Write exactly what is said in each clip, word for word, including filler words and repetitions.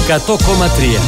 εκατό κόμμα τρία.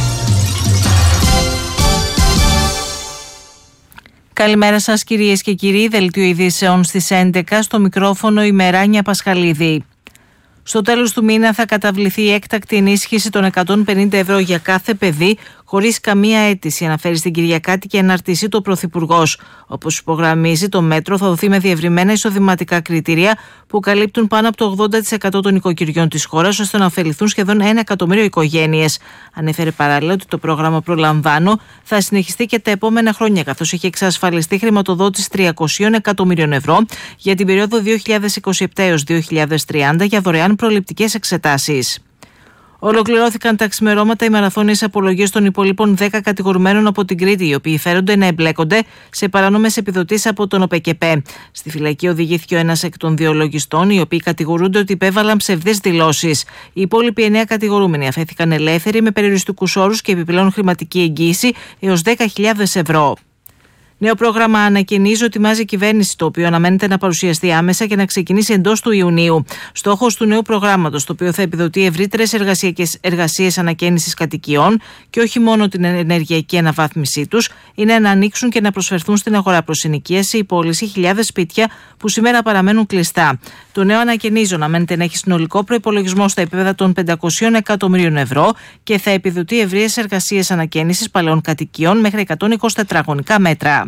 Καλημέρα σας κυρίες και κύριοι, δελτίο ειδήσεων στις έντεκα, στο μικρόφωνο η Μεράνια Πασχαλίδη. Στο τέλος του μήνα θα καταβληθεί η έκτακτη ενίσχυση των εκατόν πενήντα ευρώ για κάθε παιδί, χωρίς καμία αίτηση, αναφέρει στην Κυριακάτικη Ενάρτηση το Πρωθυπουργός. Όπως υπογραμμίζει, το μέτρο θα δοθεί με διευρυμένα εισοδηματικά κριτήρια που καλύπτουν πάνω από το ογδόντα τοις εκατό των οικοκυριών της χώρας, ώστε να ωφεληθούν σχεδόν ένα εκατομμύριο οικογένειες. Ανέφερε παράλληλα ότι το πρόγραμμα Προλαμβάνω θα συνεχιστεί και τα επόμενα χρόνια, καθώς έχει εξασφαλιστεί χρηματοδότηση τριακόσια εκατομμύριων ευρώ για την περίοδο δύο χιλιάδες είκοσι επτά έως δύο χιλιάδες τριάντα για δωρεάν προληπτικές εξετάσεις. Ολοκληρώθηκαν τα ξημερώματα οι μαραθώνιες απολογίες των υπολείπων δέκα κατηγορουμένων από την Κρήτη, οι οποίοι φέρονται να εμπλέκονται σε παράνομες επιδοτήσεις από τον ΟΠΕΚΕΠΕ. Στη φυλακή οδηγήθηκε ο ένας εκ των δύο λογιστών, οι οποίοι κατηγορούνται ότι υπέβαλαν ψευδείς δηλώσεις. Οι υπόλοιποι εννέα κατηγορούμενοι αφέθηκαν ελεύθεροι με περιοριστικούς όρους και επιπλέον χρηματική εγγύηση έως δέκα χιλιάδες ευρώ. Νέο πρόγραμμα ανακοινίζει ότι ετοιμάζει η κυβέρνηση, το οποίο αναμένεται να παρουσιαστεί άμεσα και να ξεκινήσει εντός του Ιουνίου. Στόχος του νέου προγράμματος, το οποίο θα επιδοτεί ευρύτερες εργασίες ανακαίνησης κατοικιών και όχι μόνο την ενεργειακή αναβάθμισή τους, είναι να ανοίξουν και να προσφερθούν στην αγορά προς ενοικίαση ή πώληση χιλιάδες σπίτια που σήμερα παραμένουν κλειστά. Το νέο ανακοινίζω αναμένεται να έχει συνολικό προϋπολογισμό στα επίπεδα των πεντακόσια εκατομμυρίων ευρώ και θα επιδοτεί ευρείες εργασίες ανακαίνησης παλαιών κατοικιών μέχρι εκατόν είκοσι τετραγωνικά μέτρα.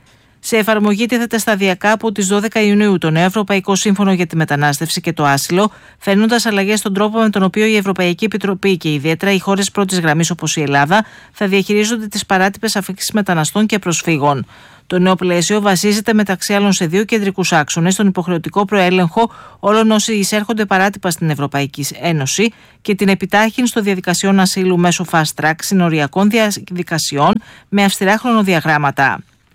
Σε εφαρμογή τίθεται σταδιακά από τις δώδεκα Ιουνίου το νέο Ευρωπαϊκό Σύμφωνο για τη Μετανάστευση και το Άσυλο, φέρνοντας αλλαγές στον τρόπο με τον οποίο η Ευρωπαϊκή Επιτροπή και ιδιαίτερα οι χώρες πρώτης γραμμής όπως η Ελλάδα θα διαχειρίζονται τις παράτυπες αφήξεις μεταναστών και προσφύγων. Το νέο πλαίσιο βασίζεται μεταξύ άλλων σε δύο κεντρικούς άξονες: τον υποχρεωτικό προέλεγχο όλων όσοι εισέρχονται παράτυπα στην Ευρωπαϊκή Ένωση και την επιτάχυνση των διαδικασιών ασύλου μέσω fast track συνοριακών διαδικασιών με αυστηρά χρονοδιαγράμματα.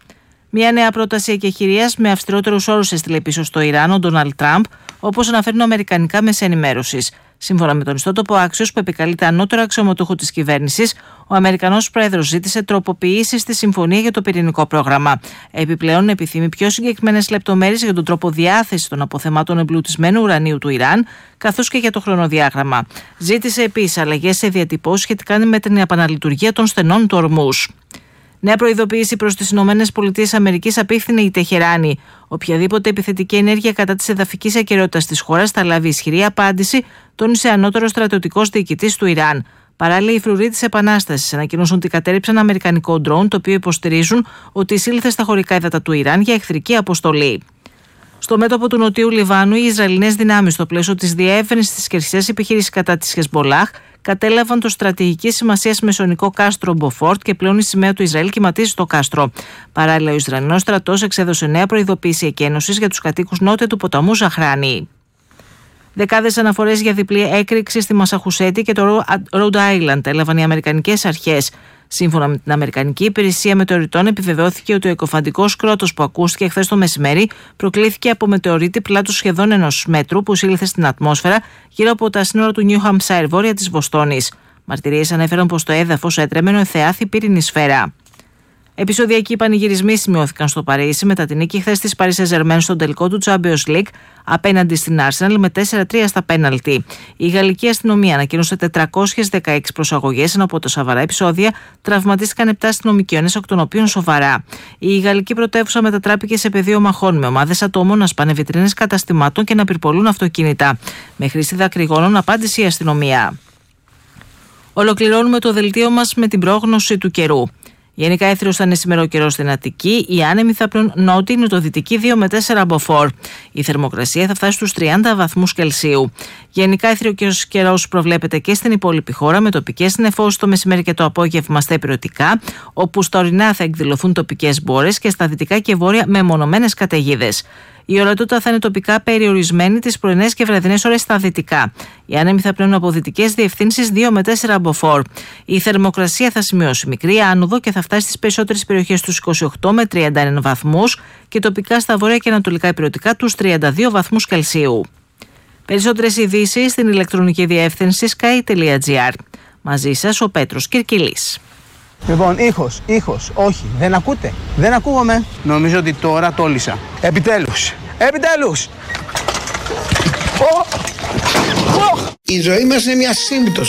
Μια νέα πρόταση εκεχηρίας με αυστηρότερους όρους έστειλε πίσω στο Ιράν ο Ντόναλντ Τραμπ, όπως αναφέρουν αμερικανικά μέσα ενημέρωσης. Σύμφωνα με τον ιστότοπο Axios, που επικαλείται ανώτερο αξιωματούχο της κυβέρνησης, ο Αμερικανός πρόεδρος ζήτησε τροποποιήσεις στη συμφωνία για το πυρηνικό πρόγραμμα. Επιπλέον, επιθυμεί πιο συγκεκριμένες λεπτομέρειες για τον τρόπο διάθεσης των αποθεμάτων εμπλουτισμένου ουρανίου του Ιράν, καθώς και για το χρονοδιάγραμμα. Ζήτησε επίσης αλλαγές σε διατυπώσεις σχετικά με την επαναλειτουργία των στενών του Ορμούζ. Νέα προειδοποίηση προς τις ΗΠΑ απίφθινε η Τεχεράνη. Οποιαδήποτε επιθετική ενέργεια κατά της εδαφικής ακεραιότητας της χώρας θα λάβει ισχυρή απάντηση, τόνισε ανώτερος στρατιωτικός διοικητής του Ιράν. Παράλληλα, οι φρουροί της Επανάστασης ανακοινώσουν ότι κατέρριψαν αμερικανικό ντρόουν, το οποίο υποστηρίζουν ότι εισήλθε στα χωρικά ύδατα του Ιράν για εχθρική αποστολή. Στο μέτωπο του Νοτιού Λιβάνου, οι Ισραηλινές δυνάμεις, στο πλαίσιο της διεύρυνσης της χερσαίας επιχείρησης κατά της Χεσμολάχ, κατέλαβαν το στρατηγική σημασία μεσονικό κάστρο Μποφόρτ και πλέον η σημαία του Ισραήλ κυματίζει στο κάστρο. Παράλληλα, ο Ισραηλινός στρατός εξέδωσε νέα προειδοποίηση εκένωσης για τους κατοίκους νότια του ποταμού Ζαχράνη. Δεκάδες αναφορές για διπλή έκρηξη στη Μασαχουσέτη και το Rhode Island έλαβαν οι αμερικανικές αρχές. Σύμφωνα με την Αμερικανική Υπηρεσία Μετεωριτών, επιβεβαιώθηκε ότι ο εκοφαντικός κρότος που ακούστηκε χθες το μεσημέρι προκλήθηκε από μετεωρίτη πλάτους σχεδόν ενός μέτρου που εισήλθε στην ατμόσφαιρα γύρω από τα σύνορα του Νιου Χαμψάιρ, βόρεια της Βοστόνης. Μαρτυρίες ανέφεραν πως το έδαφος έτρεμε ενώ εθεάθη πύρινη σφαίρα. Επεισοδιακοί πανηγυρισμοί σημειώθηκαν στο Παρίσι μετά την νίκη χθες της Paris Saint-Germain στον τελικό του Champions League απέναντι στην Arsenal με τέσσερα τρία στα πέναλτι. Η γαλλική αστυνομία ανακοίνωσε τετρακόσιες δεκαέξι προσαγωγές, ενώ από τα σοβαρά επεισόδια τραυματίστηκαν επτά αστυνομικοί, ένας εκ των οποίων σοβαρά. Η γαλλική πρωτεύουσα μετατράπηκε σε πεδίο μαχών, με ομάδες ατόμων να σπάνε βιτρίνες καταστημάτων και να πυρπολούν αυτοκίνητα. Με χρήση δακρυγόνων απάντησε η αστυνομία. Ολοκληρώνουμε το δελτίο μας με την πρόγνωση του καιρού. Γενικά έθριος θα είναι σήμερα ο καιρός στην Αττική, οι άνεμοι θα πλέον νότιοι, νοτιοδυτικοί δύο με τέσσερα μποφόρ. Η θερμοκρασία θα φτάσει στους τριάντα βαθμούς Κελσίου. Γενικά έθριος καιρός προβλέπεται και στην υπόλοιπη χώρα, με τοπικές συννεφώσεις το μεσημέρι και το απόγευμα στα υπηρετικά, όπου στα ορεινά θα εκδηλωθούν τοπικές μπόρες και στα δυτικά και βόρεια μεμονωμένες καταιγίδες. Η ορατότητα θα είναι τοπικά περιορισμένη τις πρωινές και βραδινές ώρες στα δυτικά. Οι άνεμοι θα πλέουν από δυτικές διευθύνσεις δύο με τέσσερα μποφόρ. Η θερμοκρασία θα σημειώσει μικρή άνοδο και θα φτάσει στις περισσότερες περιοχές τους είκοσι οκτώ με τριάντα ένα βαθμούς και τοπικά στα βόρεια και ανατολικά υπηρετικά τους τριάντα δύο βαθμούς Κελσίου. Περισσότερες ειδήσεις στην ηλεκτρονική διεύθυνση sky τελεία gr. Μαζί σας ο Πέτρος Κυρκυλής. Λοιπόν, ήχος, ήχος, όχι, δεν ακούτε, δεν ακούγομαι. Νομίζω ότι τώρα τόλισα. Επιτέλους, επιτέλους. Oh. Oh. Η ζωή μας είναι μια σύμπτωση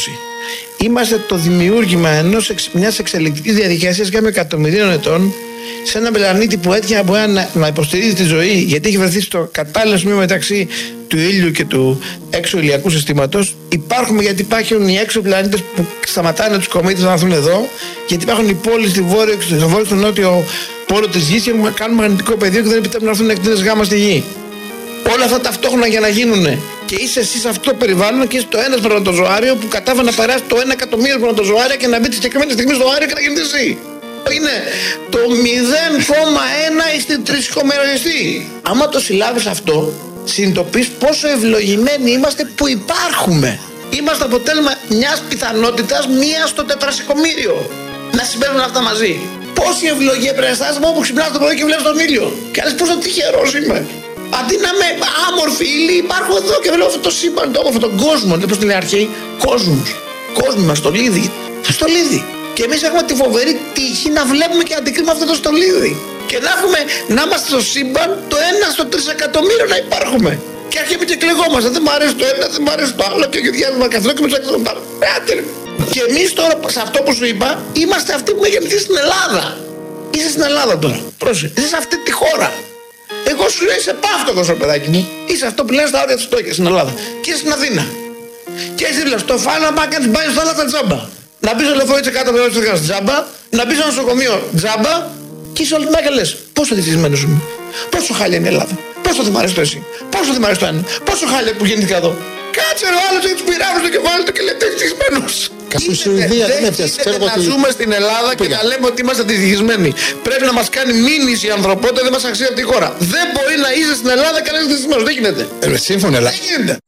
Είμαστε το δημιούργημα ενός, μιας εξελικτικής διαδικασίας κάμια εκατομμυρίων ετών σε ένα πλανήτη που έτυχε μπορεί να, να υποστηρίζει τη ζωή, γιατί έχει βρεθεί στο κατάλληλο σημείο μεταξύ του ήλιου και του έξω ηλιακού συστήματος. Υπάρχουμε γιατί υπάρχουν οι έξω πλανήτες που σταματάνε τους κομήτες να έρθουν εδώ, γιατί υπάρχουν οι πόλεις στη βόρειο, στο βόρειο, στο νότιο πόλο της γης και κάνουν μαγνητικό πεδίο και δεν επιτρέπουν να έρθουν εκτείνες γάμα στη γη. Όλα αυτά ταυτόχρονα για να γίνουν. Και είσαι εσύ σε αυτό το περιβάλλον και είσαι το ένα σπερματοζωάριο που κατάφερε να περάσει το ένα εκατομμύριο σπερματοζωάρια και να μπει τη συγκεκριμένη στιγμή στο αέριο και να γίνει εσύ. Είναι το μηδέν κόμμα ένα στην τρισχομερογιστή. Άμα το συλλάβεις αυτό, συνειδητοποιείς πόσο ευλογημένοι είμαστε που υπάρχουμε. Είμαστε αποτέλεσμα μιας πιθανότητας μία στο τετρασεκομήριο να συμβαίνουν αυτά μαζί. Πόση ευλογία πρέπει να αισθάνεσαι που ξυπνάς το πρωί και βλέπεις τον ήλιο. Και λες πόσο τυχερός είμαι. Αντί να είμαι άμορφη ύλη, υπάρχω εδώ και βλέπω αυτό το σύμπαν, το όμορφο, τον κόσμο. Πώς την λέει αρχαίοι, κόσμος. Κόσμο μας, στολίδι. Στολίδι. Και εμείς έχουμε τη φοβερή τύχη να βλέπουμε και να αντικρίνουμε αυτό το στολίδι. Και να έχουμε, να είμαστε στο σύμπαν το ένα στο τρισεκατομμύριο να υπάρχουμε. Και αρχίζουμε και κλεγόμαστε. Δεν μου αρέσει το ένα, δεν μου αρέσει το άλλο. Και διάβημα καθόλου και με του έξω πάρω. Και εμείς τώρα, σε αυτό που σου είπα, είμαστε αυτοί που έχουμε γεννηθεί στην Ελλάδα. Είσαι στην Ελλάδα τώρα. Πρόσεχε. Είσαι σε αυτή τη χώρα. Εγώ σου λέω είσαι πάυτοκος, ρε παιδάκι μου. Είσαι αυτό που λένε στα όρια της φτώχειας στην Ελλάδα. Και είσαι στην Αθήνα. Και εσύ δίπλα στο φάλα να κάνει μπάνιο στα άλλα τα τζάμπα. Να μπει στο λεωφορείο κάτω από το εργαστήριο τζάμπα. Να μπει στο νοσοκομείο τζάμπα. Και είσαι όλη τη μέρα και λες πόσο δυστυχισμένος είμαι. Πόσο χάλια είναι η Ελλάδα. Πόσο δεν μ' αρέσει το εσύ. Πόσο δεν μ' αρέσει το ένα. Πόσο χάλια που γεννήθηκα εδώ. Κάτσε ρε, ο άλλος έχει τους πειράγους στο κεφάλι του και λέει δυστυχισμένος. Στην Σουηδία δεν έφτιασε. Ξέρω να ζούμε στην Ελλάδα και να λέμε ότι είμαστε δυστυχισμένοι. Πρέπει να μας κάνει μήνυση η ανθρωπότητα, δεν μας αξίζει από τη χώρα. Δεν μπορεί να είσαι στην Ελλάδα και να είσαι δυστυχισμένος. Δεν γίνεται. Ε, σύμφωνα, αλλά. Δεν γίνεται.